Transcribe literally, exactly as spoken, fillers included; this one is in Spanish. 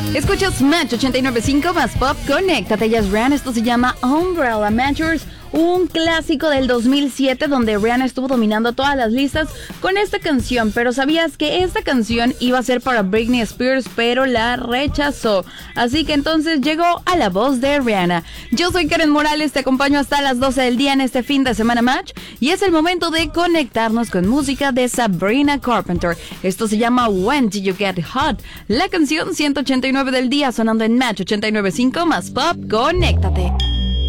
Escuchas Match ochenta y nueve punto cinco más Pop. Conéctate, ella es Rihanna. Esto se llama Umbrella Matchers, un clásico del dos mil siete donde Rihanna estuvo dominando todas las listas con esta canción. Pero ¿sabías que esta canción iba a ser para Britney Spears, pero la rechazó? Así que entonces llegó a la voz de Rihanna. Yo soy Karen Morales, te acompaño hasta las doce del día en este fin de semana Match. Y es el momento de conectarnos con música de Sabrina Carpenter. Esto se llama When Did You Get Hot. La canción ciento ochenta y nueve del día sonando en Match ochenta y nueve punto cinco más Pop. Conéctate.